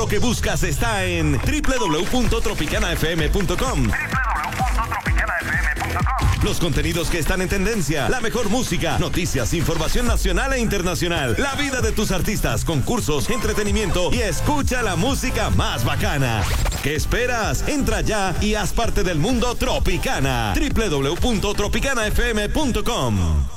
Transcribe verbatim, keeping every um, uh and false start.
Lo que buscas está en doble u doble u doble u punto tropicana f m punto com. doble u doble u doble u punto tropicana f m punto com. Los contenidos que están en tendencia, la mejor música, noticias, información nacional e internacional, la vida de tus artistas, concursos, entretenimiento y escucha la música más bacana. ¿Qué esperas? Entra ya y haz parte del mundo Tropicana. doble u doble u doble u punto tropicana f m punto com.